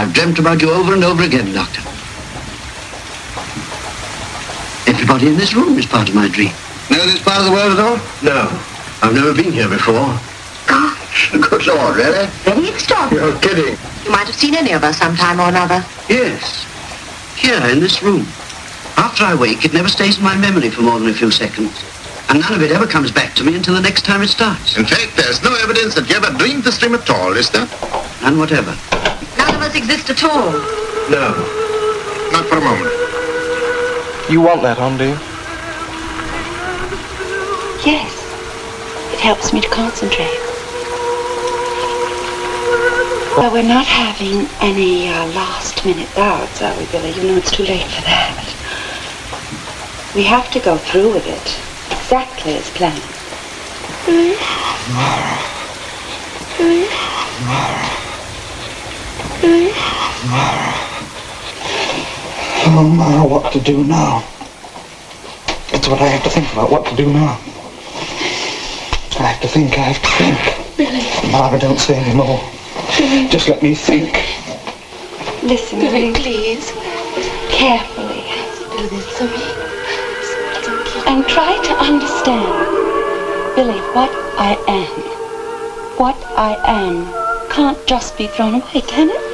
I've dreamt about you over and over again, Doctor. Everybody in this room is part of my dream. Know this part of the world at all? No. I've never been here before. Gosh. Good Lord, really? Very extraordinary. You're kidding. You might have seen any of us sometime or another. Yes. Here, in this room. After I wake, it never stays in my memory for more than a few seconds. And none of it ever comes back to me until the next time it starts. In fact, there's no evidence that you ever dreamed this dream at all, is there? None whatever. None of us exist at all. No. Not for a moment. You want that on, do you? Yes. It helps me to concentrate. Well, we're not having any last-minute doubts, are we, Billy? You know it's too late for that. We have to go through with it exactly as planned. Mara. Oh, Mara, what to do now? That's what I have to think about, what to do now. I have to think. Billy. Mara, don't say any more. Billy. Just let me think. Listen, Billy, please. Carefully. Do this for me. And try to understand, Billy, what I am. What I am can't just be thrown away, can it?